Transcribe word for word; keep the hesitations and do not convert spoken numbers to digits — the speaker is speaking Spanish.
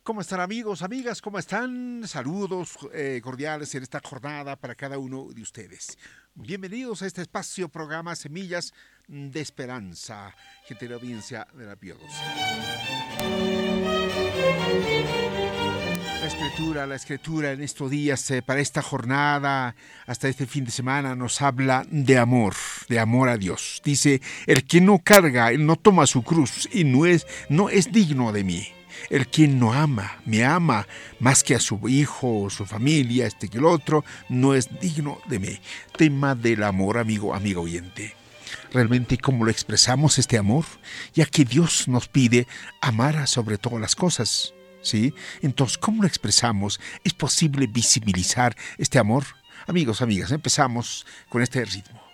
¿Cómo están amigos, amigas? ¿Cómo están? Saludos eh, cordiales en esta jornada para cada uno de ustedes. Bienvenidos a este espacio, programa Semillas de Esperanza, gente de la audiencia de la Pío doce. La escritura, la escritura en estos días, eh, para esta jornada, hasta este fin de semana, nos habla de amor, de amor a Dios. Dice, el que no carga, él no toma su cruz y no es, no es digno de mí. El quien no ama, me ama más que a su hijo o su familia, este que el otro, no es digno de mí. Tema del amor, amigo, amigo oyente. Realmente, ¿cómo lo expresamos este amor? Ya que Dios nos pide amar sobre todas las cosas, ¿sí? Entonces, ¿cómo lo expresamos? ¿Es posible visibilizar este amor? Amigos, amigas, empezamos con este ritmo.